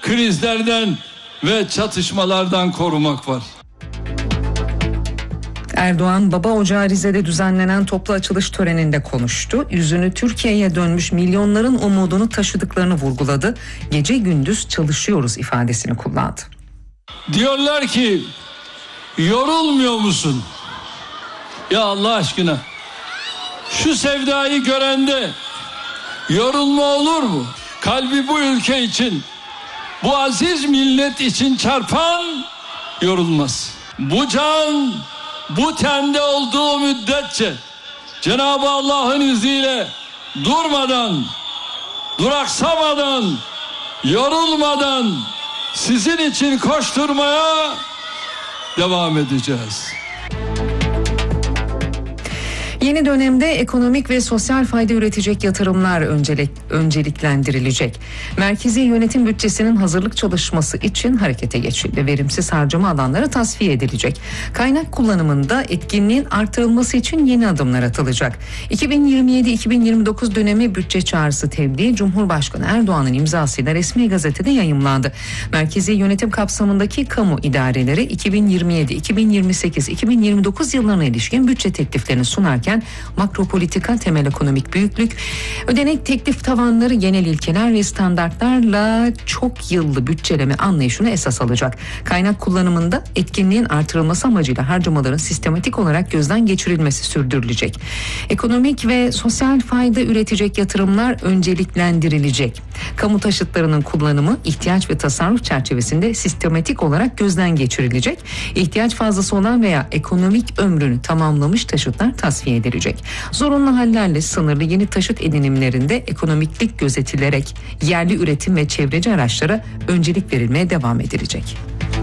krizlerden ve çatışmalardan korumak var. Erdoğan, Baba Ocağı Rize'de düzenlenen toplu açılış töreninde konuştu. Yüzünü Türkiye'ye dönmüş milyonların umudunu taşıdıklarını vurguladı. Gece gündüz çalışıyoruz ifadesini kullandı. Diyorlar ki yorulmuyor musun? Ya Allah aşkına, şu sevdayı görende yorulma olur mu? Kalbi bu ülke için, bu aziz millet için çarpan yorulmaz. Bu can bu tende olduğu müddetçe Cenab-ı Allah'ın izniyle durmadan, duraksamadan, yorulmadan sizin için koşturmaya devam edeceğiz. Yeni dönemde ekonomik ve sosyal fayda üretecek yatırımlar önceliklendirilecek. Merkezi yönetim bütçesinin hazırlık çalışması için harekete geçildi. Verimsiz harcama alanları tasfiye edilecek. Kaynak kullanımında etkinliğin artırılması için yeni adımlar atılacak. 2027-2029 dönemi bütçe çağrısı tebliği Cumhurbaşkanı Erdoğan'ın imzasıyla resmi gazetede yayımlandı. Merkezi yönetim kapsamındaki kamu idareleri 2027, 2028, 2029 yıllarına ilişkin bütçe tekliflerini sunarken makropolitika, temel ekonomik büyüklük, ödenek teklif tavanları, genel ilkeler ve standartlarla çok yıllı bütçeleme anlayışını esas alacak. Kaynak kullanımında etkinliğin artırılması amacıyla harcamaların sistematik olarak gözden geçirilmesi sürdürülecek. Ekonomik ve sosyal fayda üretecek yatırımlar önceliklendirilecek. Kamu taşıtlarının kullanımı ihtiyaç ve tasarruf çerçevesinde sistematik olarak gözden geçirilecek. İhtiyaç fazlası olan veya ekonomik ömrünü tamamlamış taşıtlar tasfiye edilecek. Zorunlu hallerle sınırlı yeni taşıt edinimlerinde ekonomiklik gözetilerek yerli üretim ve çevreci araçlara öncelik verilmeye devam edilecek.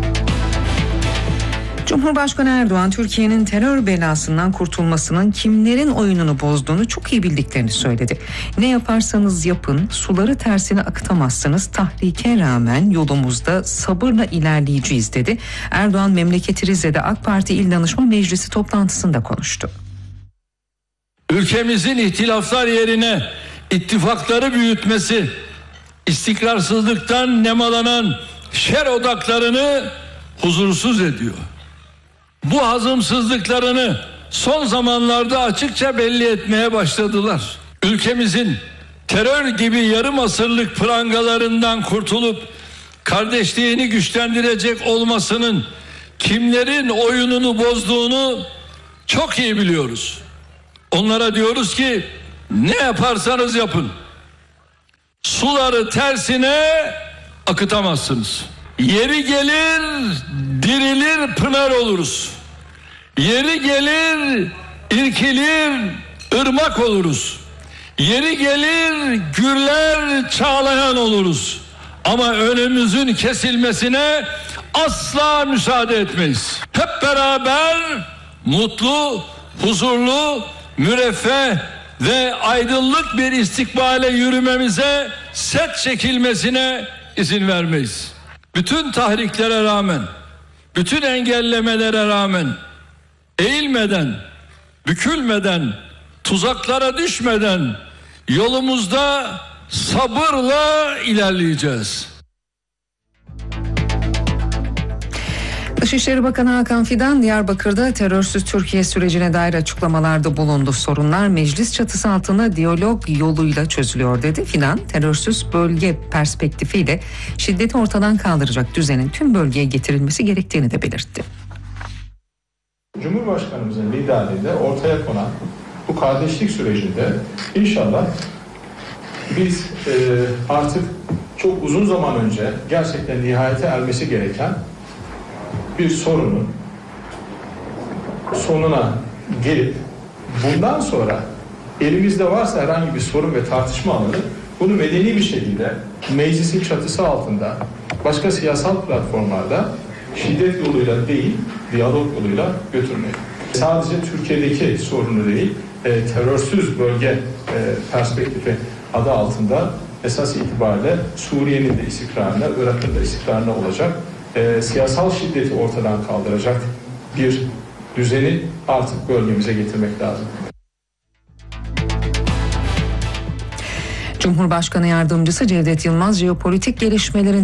Cumhurbaşkanı Erdoğan, Türkiye'nin terör belasından kurtulmasının kimlerin oyununu bozduğunu çok iyi bildiklerini söyledi. Ne yaparsanız yapın, suları tersine akıtamazsınız. Tahrike rağmen yolumuzda sabırla ilerleyeceğiz dedi. Erdoğan, memleketi Rize'de AK Parti İl Danışma Meclisi toplantısında konuştu. Ülkemizin ihtilaflar yerine ittifakları büyütmesi, istikrarsızlıktan nemalanan şer odaklarını huzursuz ediyor. Bu hazımsızlıklarını son zamanlarda açıkça belli etmeye başladılar. Ülkemizin terör gibi yarım asırlık prangalarından kurtulup kardeşliğini güçlendirecek olmasının kimlerin oyununu bozduğunu çok iyi biliyoruz. Onlara diyoruz ki ne yaparsanız yapın, suları tersine akıtamazsınız. Yeri gelir dirilir pınar oluruz. Yeri gelir irkilir ırmak oluruz. Yeri gelir gürler çağlayan oluruz. Ama önümüzün kesilmesine asla müsaade etmeyiz. Hep beraber mutlu, huzurlu, müreffeh ve aydınlık bir istikbale yürümemize, set çekilmesine izin vermeyiz. Bütün tahriklere rağmen, bütün engellemelere rağmen, eğilmeden, bükülmeden, tuzaklara düşmeden yolumuzda sabırla ilerleyeceğiz. Dışişleri Bakanı Hakan Fidan, Diyarbakır'da terörsüz Türkiye sürecine dair açıklamalarda bulundu. Sorunlar meclis çatısı altında diyalog yoluyla çözülüyor dedi. Fidan, terörsüz bölge perspektifiyle şiddeti ortadan kaldıracak düzenin tüm bölgeye getirilmesi gerektiğini de belirtti. Cumhurbaşkanımızın liderliğinde ortaya konan bu kardeşlik sürecinde inşallah biz artık çok uzun zaman önce gerçekten nihayete ermesi gereken bir sorunun sonuna gelip bundan sonra elimizde varsa herhangi bir sorun ve tartışma alanı bunu medeni bir şekilde meclisin çatısı altında başka siyasal platformlarda şiddet yoluyla değil diyalog yoluyla götürmeyi. Sadece Türkiye'deki sorunu değil terörsüz bölge perspektifi adı altında esas itibariyle Suriye'nin de istikrarına, Irak'ın da istikrarına olacak siyasal şiddeti ortadan kaldıracak bir düzeni artık bölgemize getirmek lazım. Cumhurbaşkanı Yardımcısı Cevdet Yılmaz, jeopolitik gelişmelerin